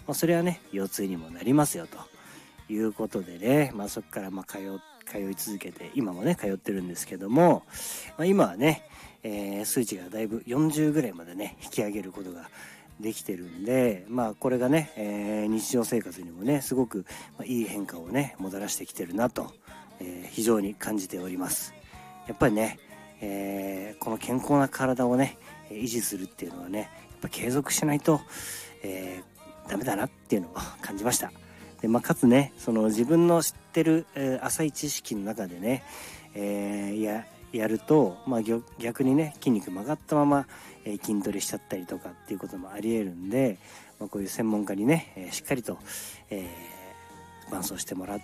それはね腰痛にもなりますよということでね、そこから通い続けて今もね通ってるんですけども、今はね、数値がだいぶ40ぐらいまでね引き上げることができてるんで、これがね、日常生活にもねすごくいい変化をねもたらしてきてるなと、非常に感じております。やっぱりね、この健康な体をね維持するっていうのはねやっぱ継続しないと、ダメだなっていうのを感じました。で、かつねその自分の知ってる、浅い知識の中でね、やると、逆にね筋肉曲がったまま、筋トレしちゃったりとかっていうこともあり得るんで、こういう専門家にね、しっかりと、伴走してもらって、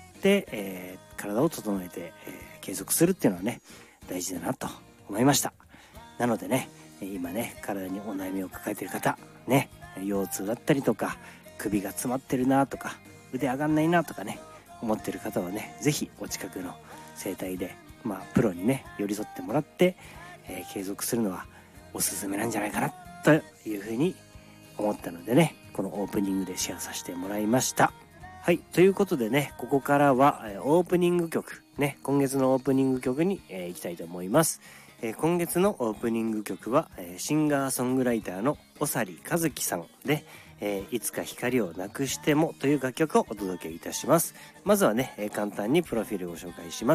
体を整えて、継続するっていうのはね大事だなと思いました。なのでね今ね体にお悩みを抱えている方ね、腰痛だったりとか首が詰まってるなとか腕上がんないなとかね思ってる方はね是非お近くの整体でプロにね寄り添ってもらって、継続するのはおすすめなんじゃないかなというふうに思ったのでね、このオープニングでシェアさせてもらいました。はい、ということでね、ここからはオープニング曲ね、今月のオープニング曲に行きたいと思います。今月のオープニング曲はシンガーソングライターの長利和樹さんで、いつか光をなくしてもという楽曲をお届けいたします。まずはね、簡単にプロフィールをご紹介します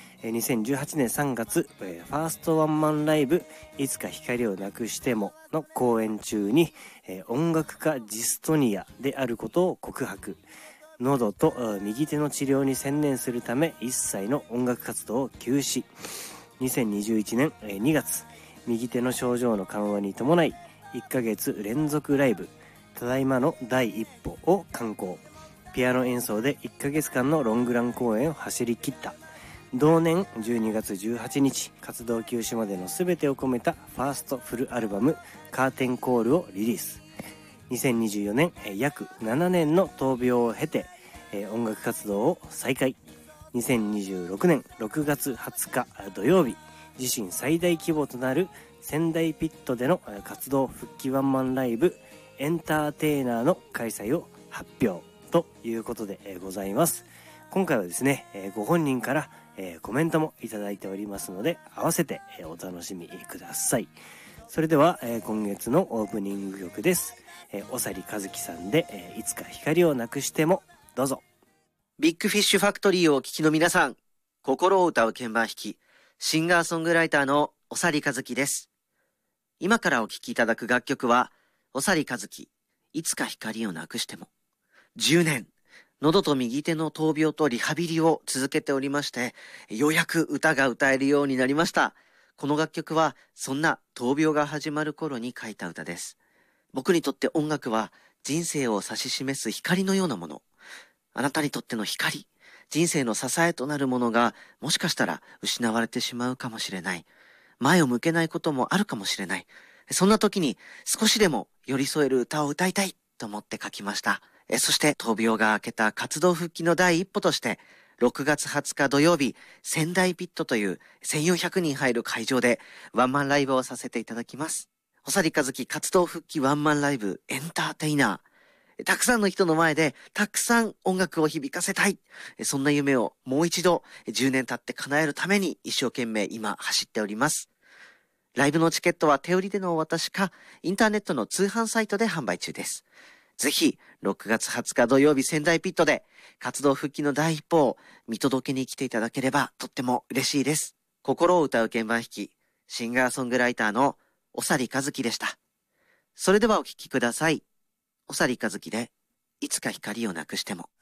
。2018年3月、ファーストワンマンライブいつか光をなくしてもの公演中に、音楽家ジストニアであることを告白。喉と右手の治療に専念するため一切の音楽活動を休止。2021年2月、右手の症状の緩和に伴い1ヶ月連続ライブただいまの第一歩を敢行。ピアノ演奏で1ヶ月間のロングラン公演を走り切った。同年12月18日、活動休止までの全てを込めたファーストフルアルバムカーテンコールをリリース。2024年約7年の闘病を経て音楽活動を再開。2026年6月20日土曜日、自身最大規模となる仙台ピットでの活動復帰ワンマンライブエンターテイナーの開催を発表ということでございます。今回はですね、ご本人からコメントもいただいておりますので、合わせてお楽しみください。それでは今月のオープニング曲です。長利和樹さんでいつか光をなくしても、どうぞ。 ビッグフィッシュファクトリーをお聴きの皆さん、心を歌う鍵盤弾き、シンガーソングライターの長利和樹です。今からお聴きいただく楽曲は、長利和樹、いつか光をなくしても。10年、喉と右手の闘病とリハビリを続けておりまして、ようやく歌が歌えるようになりました。この楽曲は、そんな闘病が始まる頃に書いた歌です。僕にとって音楽は人生を指し示す光のようなもの。あなたにとっての光、人生の支えとなるものがもしかしたら失われてしまうかもしれない。前を向けないこともあるかもしれない。そんな時に少しでも寄り添える歌を歌いたいと思って書きました。そして闘病が明けた活動復帰の第一歩として、6月20日土曜日、仙台ピットという1400人入る会場でワンマンライブをさせていただきます。長利和樹活動復帰ワンマンライブエンターテイナー。たくさんの人の前でたくさん音楽を響かせたい。そんな夢をもう一度10年経って叶えるために一生懸命今走っております。ライブのチケットは手売りでのお渡しか、インターネットの通販サイトで販売中です。ぜひ、6月20日土曜日仙台ピットで活動復帰の第一歩を見届けに来ていただければとっても嬉しいです。心を歌う鍵盤弾き、シンガーソングライターの長利和樹でした。それではお聴きください。長利和樹で、いつか光をなくしても。